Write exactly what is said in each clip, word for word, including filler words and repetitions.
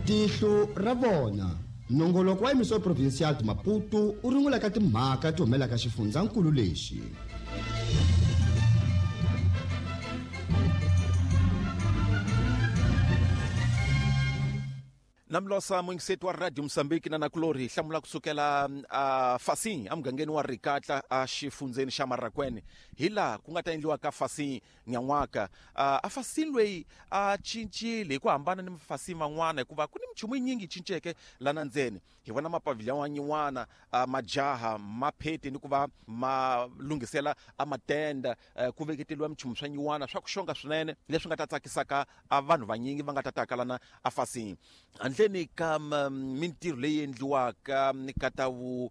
tihlo ra vona nongoloko wa emiso provincial di Maputo u rungula ka timhaka ti humela ka xifundzankulu lexi. Namlosa mwingiseti wa Radio Msambiki na nakulori hlamula kusukela uh, Fasin amgangeni wa Rikatla a xifundzeni xa Marakweni hila ku nga ta endliwa ka Fasin nyan'waka uh, a Fasin lweyi a cincile ku hambana ni Fasin van'wana hikuva ku ni michumu nyingi cinceke lana ndzeni hi vona mapavilya wan'wana uh, majaha mapheti ni ku va ma lungisela a matenda uh, ku veketeliwa michumu swa nyuwana swa ku xonga swinene leswi nga ta tsakisaka a vanhu vanyingi va nga ta taka lana a Fasin handleni ka mintirho leyi endliwaka ka ta vu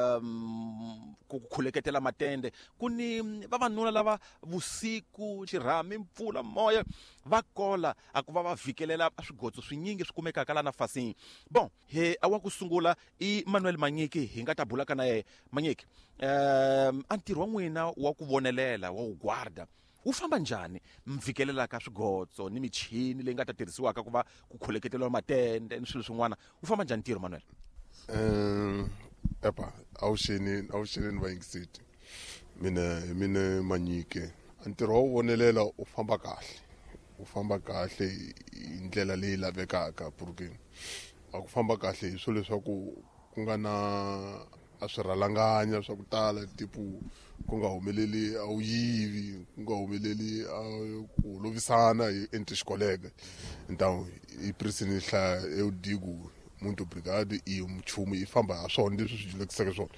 um, ku khuleketela matende ku ni vavanuna lava vusiku xirhami mpfula moya va kola a ku va va vhikelela swigotso swinyingi swi kumekaka lana Fasin. Bon he awa ku sungula i Manuel Manyiki hi nga ta bulaka na yena. Manyiki um a ntirho wa n'wina wa ku vonelela wa u guarda wu famba njhani mvikelela ka swigotso ni michini leyi nga ta tirhisiwaka ku va ku khuleketeliwa matende ni swilo swin'wana wu famba njhani ntirho Manuel? um epa awuxeni awuxeni vayingiseti mina mina Manyike ntirho wa vonelela u famba kahle u famba kahle hi ndlela leyi lavekaka porque a ku famba kahle hi swilo leswaku ku nga na a swirhalanganya swa ku tala tipu ku nga humeleli a uyivi ku nga humeleli a ku lovisana entre xikolege então i prisini hla eudigu muntu brigade i mchumu i famba ha swona leswi swi jilekiseke swona.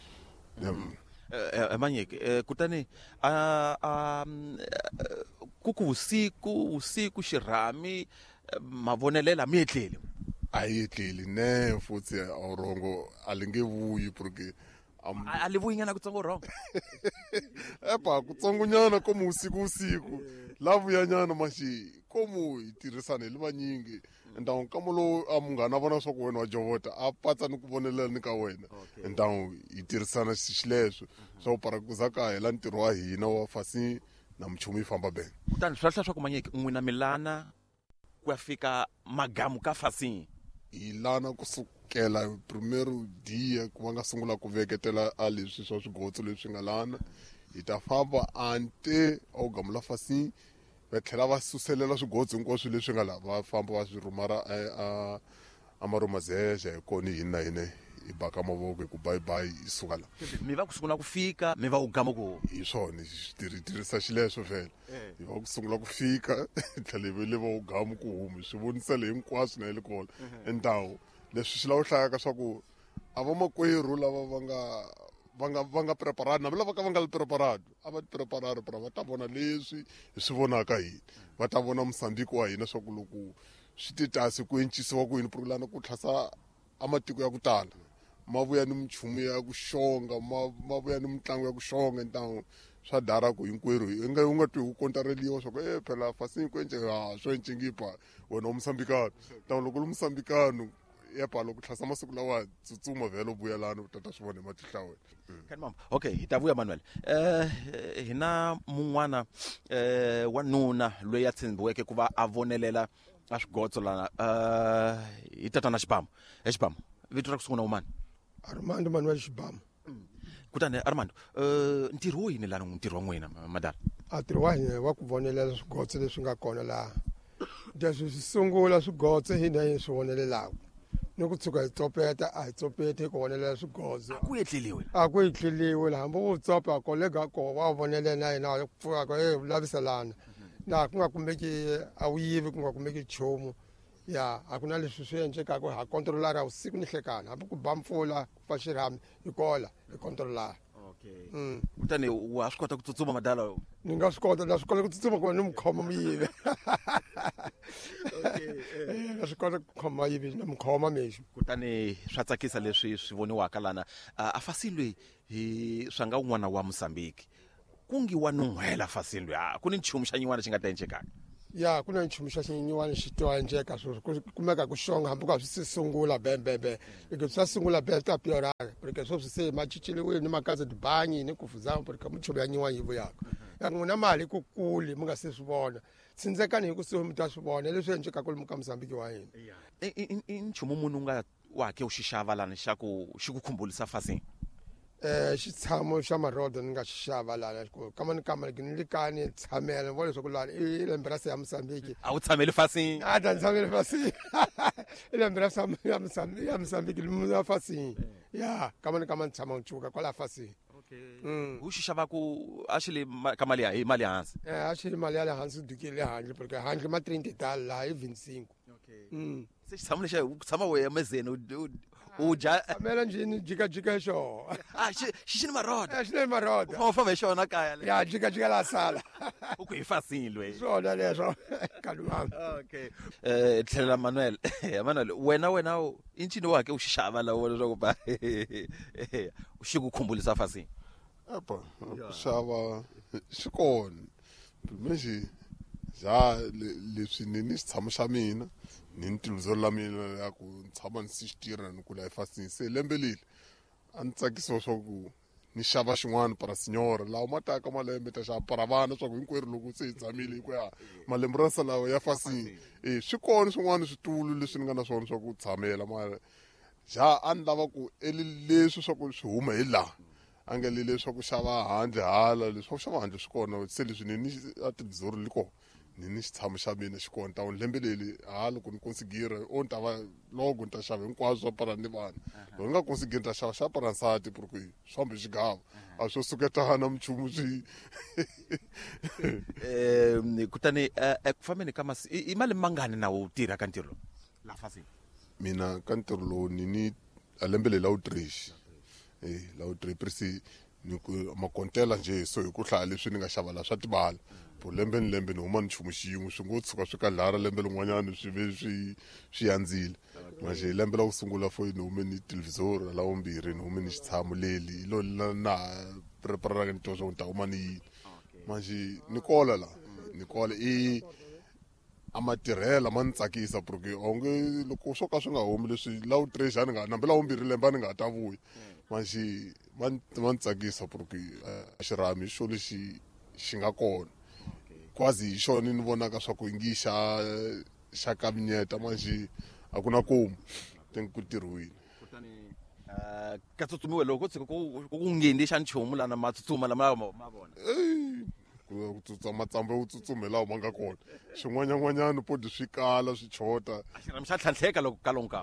Eh Manyeke kutani a kuku usiku usiku xirhami mavonelela mi etleli a yi etleli ne futhi awurongo alinge vuyi porque a le vuyinyana kutsongo rongo epa kutsongunyana komu usiku usiku la vuyanyana maxi komu hi tirhisana hi li vanyingi então kamulo a munghana vona swa ku wena wa jovota a patsa ni ku vonelela ni ka wena então hi tirhisana xileswo swa para kuza ka hela ntirho wa hina wa Fasin na mchumu yi famba bene. Kutani swihla swa ku Manyeke n'wina milana ku ya fika magamu ka Fasin hilana kusukela primero dia ku va nga sungula ku veketela a leswi swa swigotso leswi nga lana hi ta famba ante au gamula Fasin va tlhela va suselela swigotso hinkwaswo leswi nga la va famba va swi rhumara a a maromazeja hi kona hini na hina hi baka mavoko hi ku bye bye hi suka la mi va ku sungula ku fika mi va u gama ku hi swona hi tirhisa xileswo vhele hi va ku sungula ku fika tlhela hi vele va u gama ku humi swi vonisele hinkwaswo na hi le kona endhawu leswi swi lava u hlayaka swa ku a va makwerhu lava va nga va nga va nga preparado na lava ka va nga li preparado a va preparado para va ta vona leswi hi swi vonaka hina va ta vona Msambiki wa hina swa ku loko swi titasi ku encisiwa ku yini purulana ku tlhasa a matiko ya ku tala ma vuya ni michumu ya ku xonga ma vuya ni mitlangu ya ku xonga então swa dara ku hinkwerhu i nga u nga twi ku kontareliwa swa ku eh phela Fasin ku ence ha swo encingipa wena u Msambikano então loko lu Msambikano yepa loko tlhasa masiku lawa tsutsuma vhelo u vuya lana u tata swi vona hi matihla wena. Kan mama okay hi ta vuya Manuel eh hina mun'wana eh wanuna loyi a tshembiweke ku va a vonelela a swigotso lana eh hi tata na Xibamu eXibamu vito ra ku sungula umani Armando Manuel Xibamu. Kutani Armando eh ntirho wo yini lana ntirho wa n'wina madala a ntirho wa hina wa ku vonelela swigotso leswi nga kona laha leswi swi sungula swigotso hina hi swi vonelelaka ni ku tshuka hi tsopeta a hi tsopete ku vonelela swigotso ku etleliwe a ku etleliwe laha hambi u tsopa kolega ko wa vonelela na hina ku pfuka ko eh laviselana laha ku nga kumeki a wu yivi ku nga kumeki chomu ya a ku na leswi swi endlekaka ha controlara usiku ni hlekana hambi ku ba mpfula ku fa xirhami hi kola hi controlara. Okay kutani wa swi kota ku tsutsuma madala ni nga swi kota na swi kota ku tsutsuma ku ni mukhoma muyivi okay nga swi kota ku khoma yivi na mukhoma mexi kutani swa tsakisa leswi swi voniwaka lana a Fasin lweyi hi swa nga un'wana wa Msambiki ku ngi wa nun'hwela Fasin lweyi a ku ni nchumu xa nyin'wana xi nga ta encekaka ya ku na nchumu xa xinyiwani xi twa endleka swo kumeka ku xonga hambi ka swi sungula bembebe loko swi sungula be ta piorara porque swo swi se machiciliwe ni makaza di banyi ni ku fuzama porque muchobe ya nyiwa yivo yako ya n'wina mali ku kuli mi nga se swi vona tsindzekani hi kusuhi mi ta swi vona leswi endlekaka lomu ka Mozambique wa hina. i nchumu munhu nga wake u xi xava lani xa ku xi ku khumbulisa Fasini? Eh xitshamo xa Maroda ni nga xi xava lana kama ni kama ni le kaya ni tshamela ni vona leswaku lana i lembe ra se ya Mozambique. A wu tshameli Fasini? A ta ni tshameli Fasini. I lembe ra ya Mozambique ya Mozambique limu Fasini. Ya kama ni kama ni tshama nchuka kwala Fasini. Okay. U xi xava ku a xi le ka mali hi mali hansi? Eh a xi le mali ya le hansi dukile handle porque handle ma thirty dollar la hi twenty-five. Okay. Mm. Se xitshamo lexi u tshama we emezeni u dya tshamela njhini jikajika xo. Ah xi xi ni Maroda? Eh xi ni Maroda. U famba hi xona kaya le? Ya jikajika la sala. U ku hi Fasini lweyi? Swona leswo kalumanga. Okay. Eh tlhela Manuel, Manuel wena wena i ncini wake u xi xava la wona leswaku ba u xi ku khumbulisa Fasini? Epa ku xava xi kona mexi za leswi ni ni xitshamo xa mina ni ntiviso la mina ya ku tshama ni si xitirha ni kula hi Fasini se lembe leli a ni tsakisiwa swa ku ni xava xin'wana para signora lawa ma taka malembe ta xava para vana swa ku hinkwerhu loko se hi tshamile hi ku ya malembe ra salawa ya Fasini eh swi kona swin'wana switulu leswi ni nga na swona swa ku tshamela mara ja a ni lava ku eli leswi swa ku swi huma hi laha a nge le leswaku xava handle hala leswaku xava handle swi kona se leswi ni ni a tibizoro li kona ni ni xitshamo xa mina xi kona ta lembe leli ha loko ni konsigire o ni ta va loko ni ta xava hinkwaswo swa para ni vana loko ni nga konsigire ni ta xava xa para nsati porque swambe xigava a swo suketana muchumu swi eh kutani eku fambeni ka masi i mali mangani na u tirha ka ntirho la Fasini? Mina ka ntirho lowu ni ni a lembe leli a wu tirhi eh la wu tirhi prisi ni ku makontela nje so hi ku hlaya leswi ni nga xava la swa tibala po lembe ni lembe ni huma ni chumu xin'we swi ngo tshuka swi kalara lembe lin'wanyana swi ve swi swi yandzile manje lembe la ku sungula fo ni hume ni televisor la vumbirhi ni hume ni xitshamo leli lo na prepara ni to so ni ta huma ni yini manje ni kola la ni kola i amatirhela ma ni tsakisa porque onge loko swo ka swi nga humi leswi la wu treasure ni nga nambe la vumbirhi lembe ni nga ta vuya manje man man tsakisa porque xirami xo lexi xi nga kona quasi xona ni vonaka swa ku ngisha xa kabinyeta manje a ku na komu ten ku tirhweni kutani eh ka tsutsumiwe loko tsiko ku ku ngindi xa nchumu lana ma tsutsuma lama ma vona ku tsutsuma matsambe u tsutsumela ma nga kona xin'wanya n'wanyana podi swi kala swi chota xirami xa tlhantlheka loko kalonka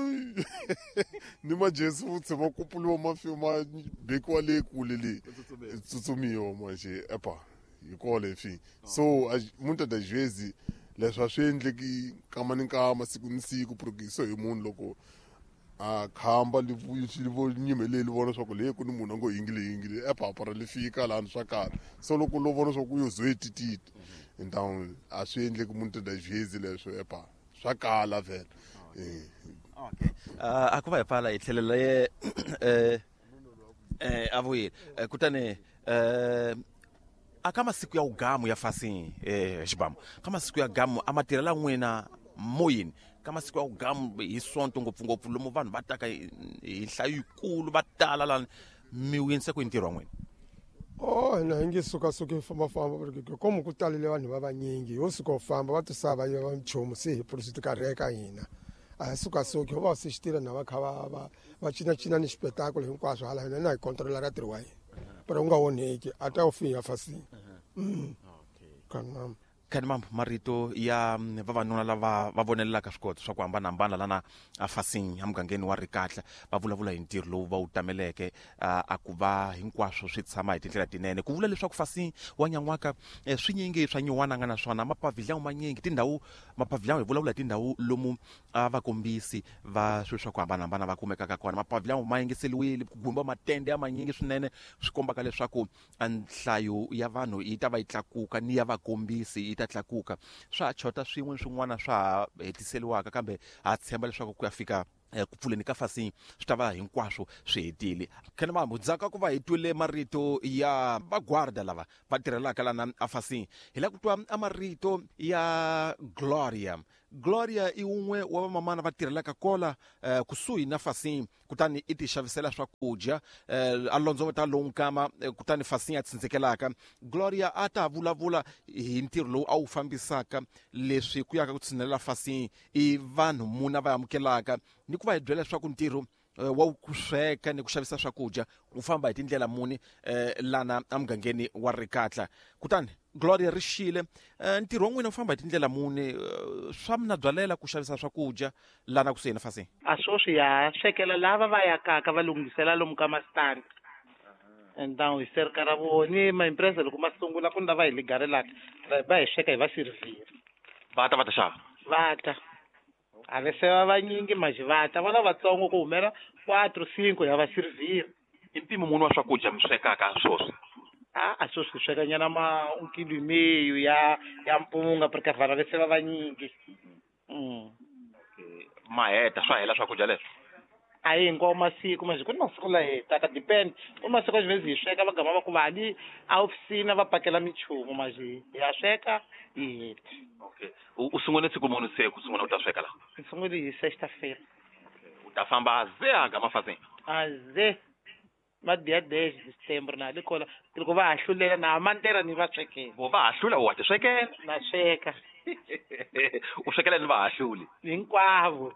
ni majesi futse va kupuliwa mafima bekiwa le kule le tsutsumiwa manje epa yikole fi so munta da jwezi leswa swi endleki kama ni kama siku ni siku progreso hi munhu loko a khamba li vuyi vo nyimeleli vona swa ku le ku ni munhu a ngo yingile yingile epa para li fika lana swa kala so loko lo vona swa ku yo zwetititi ndawu a swi endleki munta da jwezi leswo epa swa kala vele eh okay uh, akuva hi phala hi tlhelela ye eh eh avuyi kutani eh aka masiku ya ugamu ya Fasini eh xibamo ka masiku ya gamu amatirhela n'wina moyini ka masiku ya ugamu hi sonto ngopfungopfu lomu vanhu va taka hi hlayo yikulu va tala la mi winse ku ntirho wa n'wina? Oh na ngi suka suka famba famba porque como ku talile vanhu va vanyingi ho suka famba va tisava ya mchomo se hi profit ka reka hina a suka suka va se xitira na va kha va va cina cina ni spectacle hinkwaswo hala hina na hi controller ra tirhi wa hina pero u nga onheki a ta ufiya Fasini. Okay kanam kani mambo marito ya vavanuna lava va vonelaka swikoti swa ku hambanahambana lana a Fasini a mugangeni wa Rikatla va vulavula hi ntirho lowu va wu tameleke a ku va hinkwaswo swi tshama hi tindlela tinene ku vula leswaku Fasini wa nyan'waka swinyingi swa nyuwana nga na swona mapavilyawu manyingi tindhawu mapavilyawu hi vulavula hi tindhawu lomu a vakombisi va swilo swa ku hambanahambana va kumekaka kona mapavilyawu ma yingiseliwile ku gumba matende ya manyingi swinene swi kombaka leswaku nhlayo ya vanhu yi ta va yi tlakuka ni ya vakombisi ta tlakuka swa chota swin'we swin'wana swa hetiseliwaka kambe ha tshemba leswaku ku ya fika ku pfuleni ka Fasini swi ta va hinkwaswo swi hetile khana mambo dzaka ku va hi twile marito ya vagwarda lava va tirhelaka lana a Fasini hi la ku twa amarito ya Gloria Gloria i un'we wa vamamana va tirhelaka kola uh, kusuhi na Fasini kutani i ti xavisela swakudya uh, a londzoveta lowu nkama uh, kutani Fasini a tsindzekelaka. Gloria a ta vulavula hi ntirho lowu a wu fambisaka leswi ku yaka ku tshinelela Fasini i vanhu muna va amukelaka ni ku va hi byela leswaku ntirho Uh, wa ku sweka ni ku xavisa swakudya wu famba hi tindlela muni uh, lana amugangeni wa Rikatla. Kutani Gloria ri xile uh, ntirho wa n'wina wu famba hi tindlela muni uh, swa mina byalela ku xavisa swakudya lana kusuhi na Fasini. A swoswi ya swekela lava va yakaka va lunghisela lomu ka masitandi endawu hi serika ra voni maimpresa loko ma sungula ku ni lava hi ligarelaka va hi sweka hi va sirivhiri Va ta va ta xava va ta a ve se va vanyingi maji va ta vona vatsongo ku humela quatro cinco ya va sirivhiri. i mpimo muni wa swakudya mi swekaka swoswi? a a swoswi hi sweka nyana ma un kilo e meio ya ya mpunga porque vana ve se va vanyingi. mm. Ma heta swa hela swakudya leswo? A hi hinkwawo masiku maji ku ni masiku la heta ka depend ku masiku ajivezi hi sweka va gama va ku vali a ofisini va pakela michumu maji ya sweka hi heta. Okay. U sungule siku muni se ku sungula u ta sweka la? Ni sungule hi sexta-feira. U ta famba ze a gama Fasini? A ze madiya dez de setembro na likola loko va ha hlulela na mantera ni va swekela. Vo va ha hlula wa ti swekela? Na sweka. U swekela ni va ha hluli? Hinkwavo.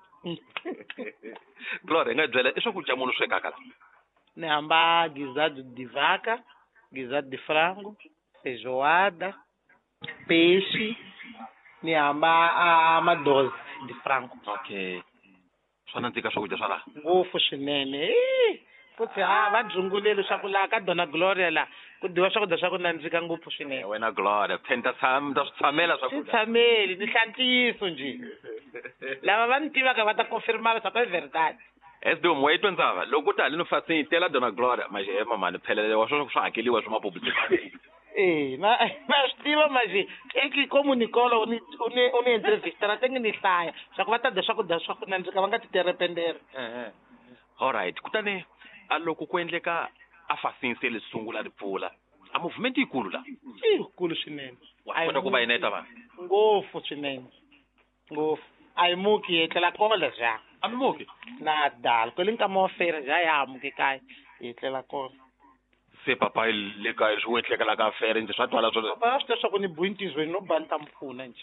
Gloria nga byela i swakudya muni u swekaka la? Ni hamba guisado de vaca, guisado de frango, feijoada, peixe, ni hamba a ma doze de frango. Okay. Swa nandzika swakudya swa laha? Ngopfu swinene. Futhi ha va dzunguleli swa ku laha ka Dona Gloria la ku dyiwa swakudya swa ku nandzika ngopfu swinene. Wena Gloria phenta tshama ta swi tshamela swakudya? Swi tshameli ni hlantiso nje. Lava va ni tivaka va ta confirmaka swa ku i verdade. Esdo moyitwe ndzava loko ta halini Fasini tela Dona Gloria maje ema mani phelele wa swona swa hakeliwa swa mapublicity. Eh na na swi tiva maje eki comunicolo uni uni uni entrevista ra tengi ni hlaya swa ku va ta dya swakudya swa ku nandzika va nga ti terependera. Eh. All right. Kutani a loko ku endleka a Fasini se le sungula ri pfula a movement yikulu la? I kulu swinene. A kota ku va yineta vanhu? Ngopfu swinene. Ngopfu. A hi muki hi tlela kola ja. A mi muki? Na dal ko linka mo fera ja ya muki kai hi tlela kola. Se papa le ka swi wetlekela ka fere ndzi swa twala swo. Papa swi swa ku ni buintizweni no banta mpfuna nje.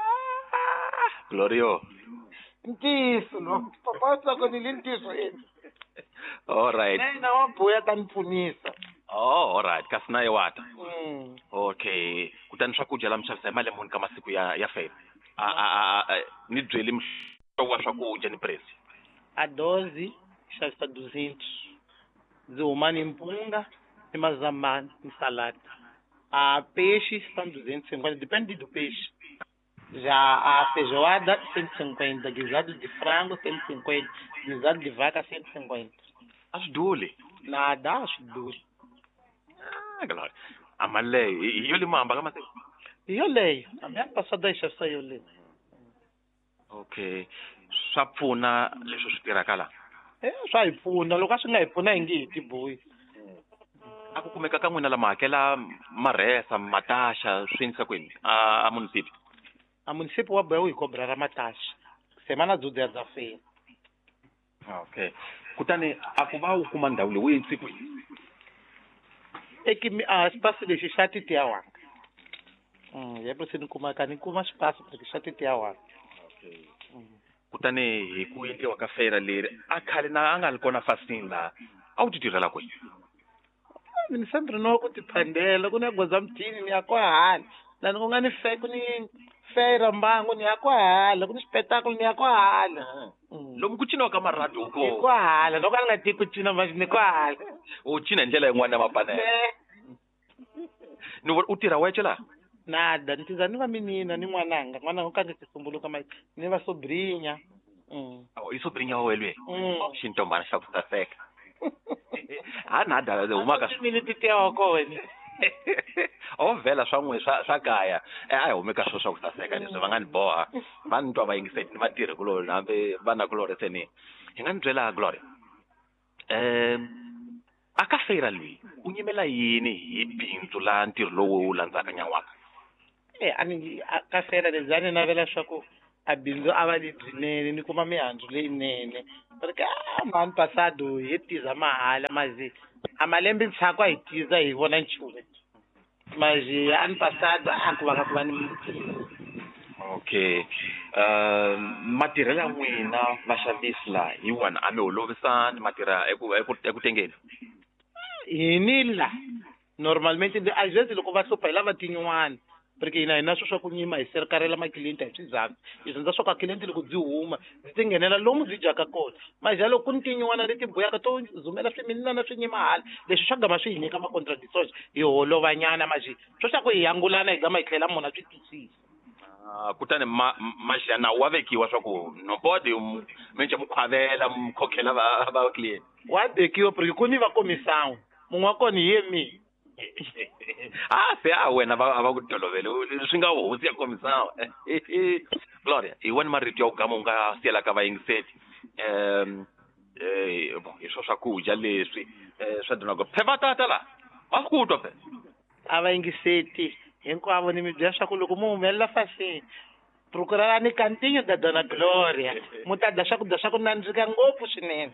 Glorio. Ntiso no. Papa swa ku ni lintiso yini. All right. Na wa boya ta mpfunisa. Oh, all right. Kasi na yewata. Mm. Okay. Kutani swakudya la mixavisa hi mali muni ka masiku ya ya fere? A a a ni byeli mhlovo wa swakudya ni price. A doze xavisa duzentos. Ndzi huma ni mpunga ni mazambani ni salada. A peixe são duzentos e cinquenta, depende do peixe. Já a feijoada cento e cinquenta, guisado de frango cento e cinquenta, guisado de vaca cento e cinquenta. A swi duli? Nada, swi duli. Ah, Gloria. A mali leyi hi yo leyi mi hambaka masiku? Hi yoleyo, a mi ya passada hi xavisa yoleyo. Okay. Swa pfuna leswi swi tirhaka la? Eh, swa hi pfuna loko a swi nga hi pfuna hi nge hi tibohi. A ku kumeka ka n'wina lama hakela marhesa mataxa swi endlisa kwini a a municipio? A municipio wa boya u hi cobra ra mataxa. Semana dzudza ya dzafeni. Okay. Kutani a ku va u kuma ndhawu leyi u yintsi kwini? Eki mi a space lexi xa titi ya wanga. Mm, ya se ni kuma ka ni kuma space porque xa titi ya wanga. Okay. Kutani hi ku endliwa ka fera leri a khale na a nga ri kona Fasini la a wu ti tirhela kwini? Ni sempre no ku tiphandela ku na goza mthini ni ya kwa hala. Lani ku nga ni fe ku ni fera mbangu ni ya kwa hala ku ni spectacle ni ya kwa hala. Lomu ku ciniwa ka maradiyo ko? Ni kwa hala loko a nga ti ku cina manje ni kwa hala. U cina hi ndlela yin'wana ya mapanela? Ni u tirha weche la? Nada, ni tiza ni va menina ni n'wananga n'wananga u kange ti tumbuluka mai ni va sobrinha. Mm. Oh, i sobrinha wa wena? Mm. Xintombana xa ku saseka. Ha nada huma ka minute ti ya kona. O vela swa n'we swa swa kaya a hi humeka swo swa ku saseka leswi va nga ni boha va ni twa va yingiseni ni vatirhi kulori hambi vana kulori seni hi nga ni byela Gloria um a ka fera leyi u nyimela yini hi bindzu la ntirho lowu wu landzaka nyan'waka? Eh ani ka fera lezani navela swa ku a bindzu a va lebyinene ni kuma mihandzu leyinene porque a mani passado hi tiza mahala mazi a malembe ntshaku a hi tiza hi vona nchumu mazi ani passado a ku va ka ku va ni okay uh matirhelo ya n'wina vaxavisi laha hi wona a mi holovisani matirha eku eku tengeni hini la normalmente a vezes loko va hlupha hi lava tinyuwani porque hina hina swo swa ku nyima hi serikarela makiliyenti hi swizaka hi rhandza swa ku akiliyenti loko byi huma byi ti nghenela lomu byi dyaka kona maja loko ku ni tinyuwana leti boyaka to zumela swiminina swi nyima hala leswi swa gama swi hi nyika ma-contradictions hi holovanyana maji swo swa ku hi yangulana hi gama hi tlhela munhu a swi twisisa kutani maxana wa vekiwa swa ku nobody mi nje mukhwavela mukhokhela va va client wa vekiwa porque ku ni vakomisangu mun'we wa kona hi ye mi ah se a wena va va ku tolovele swi nga hosi ya komisawa Gloria hi wena marito ya ugama unga siyela ka vayingiseti um eh hi swo swakudya leswi swa dona go pheva tata la va swi kutwa phe a vayingiseti hinkwavo ni mi byela swa ku loko mu humelela fasini procurarani kantinyo da dona Gloria mu ta dya swakudya swa ku nandzika ngopfu swinene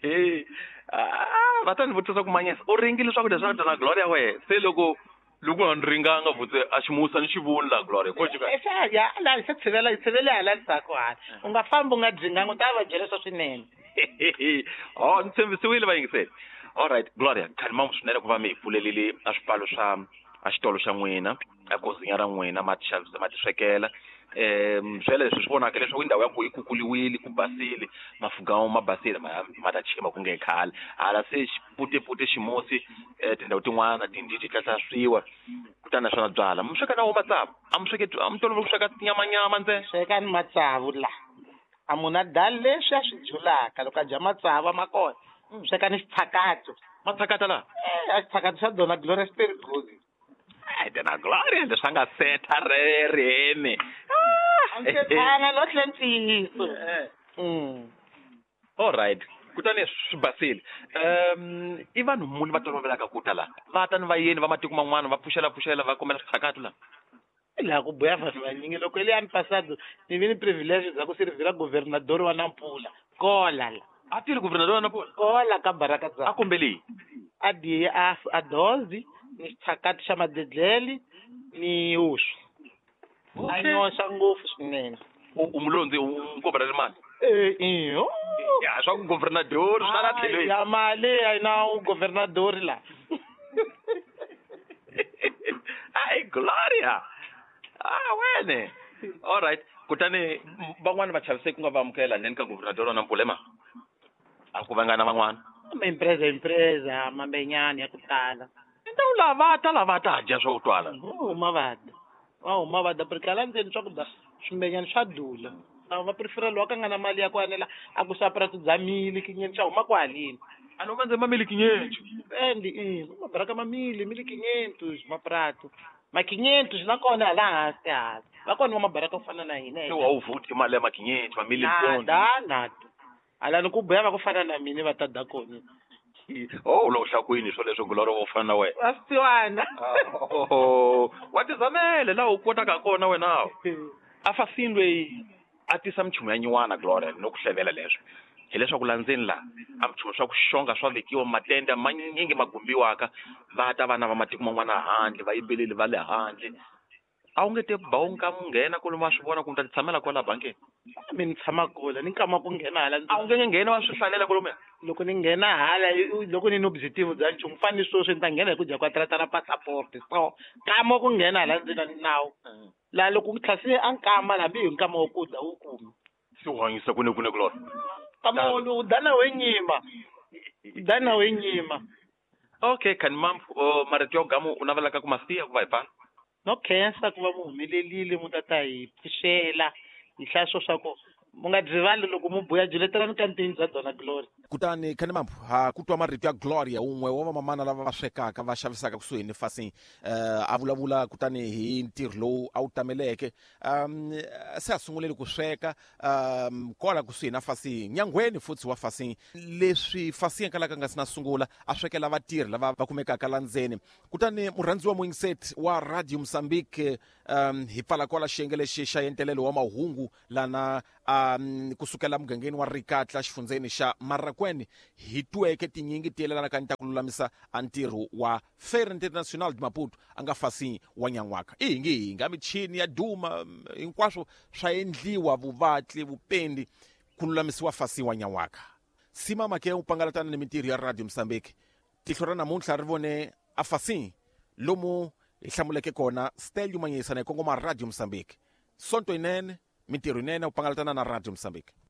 ah va ta ni vutisa ku manyesa u ringile swakudya swa dona Gloria we se loko loko a ni ringanga vutse a ximusa ni xivoni la Gloria ko jika esa ya la se tsivela tsivela hala ntsako hala u nga fambi u nga dzinga u ta va byela swa swinene oh ni tshembisiwile vayingiseli all right Gloria khani mamu swinene ku va mi hi pfulelile a swipfalo swa a xitolo xa n'wina a kozinya ra n'wina ma ti xavisa ma ti swekela um swele leswi swi vonaka leswaku indhawu ya ku yi kukuliwile ku basile mafugawo ma basile ma ta chima ku nge khale hala se xiputepute ximosi tindhawu tin'wana tinditi tlahlasiwa kutani na swona byala mi sweka na wo matsavu a mi sweke a mi tolovele ku sweka tinyamanyama ntsena sweka ni matsavu la a munhu a dya leswi a swi dyulaka loko a dya matsavu ma kona sweka ni xitshakato matshakata laha a xitshakato xa dona Gloria very good ai dona Gloria leswi a nga seta rerene ansetanga no tlhentiso all right kutani swi basile um i vanhu muni va tolovelaka ku ta laha va ta ni vayeni va matiko man'wana va pfuxela pfuxela va kombela switshakato laha laha ku boya vanhu vanyingi loko ile ani passado ni vi ni privilege bya ku sirivhela governador wa Nampula kola la a tile governador wa Nampula kola ka baraka dza a kombeli a di a a dozi ni xitshakato xa madedleli ni uswa a nyoxa ngopfu swinene u mulondzi u kombela mali eh iyo ya swa ku governador swa la tlhelo ya mali ai na u governador la ai Gloria ah wene all right kutani van'wana va chaviseki ku nga va amukela neni ka governador wa Nampula ma a ku vangana van'wana ma empresa empresa mambenyani ya ku tala ndawu lava ta lava ta dya swo twala huma vada va huma vada porque ala ndzeni swakudya swimbenyani swa dula lava va prefera loko a nga na mali ya ku anela a ku saperato bya mili kinyeni swa huma ku halini a no mandze mamili kinyentu endi i mabaraka mamili mili kinyentu maprato makinyentu na kona hala hansi hala va kona va mabaraka ku fana na hina wa u vuti mali ya makinyentu mamili nada nada hala ni ku boya va ku fana na mina va ta da kona oh lo hlakwini swo leswo Gloria wo fana na wena wasiwana wa tizamele la u kotaka kona wena a fasini lweyi a tisa michumu ya nyuwana Gloria no ku hlevela leswi hileswaku landzeni la a michumu swa ku xonga swa vekiwa matende manyingi magumbiwaka va ta vana va matiko man'wana handle va yimbeleli va le handle a wu nge te ba u nka mu nghena ku va swi vona ku ta tshamela kwala bangeni mi ni tshama kula ni nkama ku nghena hala a wu nge nghena wa swi hlalela kolomuya loko ni nghena hala loko ni ni objective bya nchumu fani sweswi ni ta nghena hi ku dya kwatrata na passport so kama ku nghena hala ndzeni na nawu la loko ku tlhasile a nkama hambi hi nkama wo kudya wu kuma swi hanyisa kune kune Gloria kama u dana wenyima dana wenyima okay khani mam marito yo gamu u navelaka ku masiya ku va hi pfala no khensa ku va mu humelelile mu ta ta hi pfuxela hi hlaya swo swa ku mu nga byi vali loko mu buya byiletelani ka ntini bya dona Glory. Kutani khane mambo ha ku twa marito ya Gloria un'we wa vamamana lava va swekaka va xavisaka kusuhi ni Fasing uh, a vulavula kutani hi ntirho lowu a wu tameleke um, se a sunguleli ku sweka um, kwala kusuhi na Fasing nyangweni futsi wa Fasing leswi Fasing kalaka nga sina sungula a swekela vatirhi lava va kumekaka la ndzeni kutani murhandziwa muingiseti wa Radio Mozambique um, hi pfala kwala xiyenge lexi xa yentelelo wa mahungu lana um, kusukela mugangeni wa Rikatla xifundzeni xa Marakweni hi tweke tinyingi ti yelelana ka ta ku lulamisa a ntirho wa Fair International de Maputo a nga Fasing wa Nyan'waka i hingi hinga michini ya duma hinkwaswo swa endliwa vuvatli vupendi ku lulamisiwa Fasing wa Nyan'waka. Simama ke upangalatana ni mintirho ya Radio Mozambique tihlo ra namuntlha ri vone a Fasing lomu hi hlamuleke kona Stelio Manyisa na kongoma Radio Mozambique sonto inene mintirho inene upangalatana na Radio Mozambique.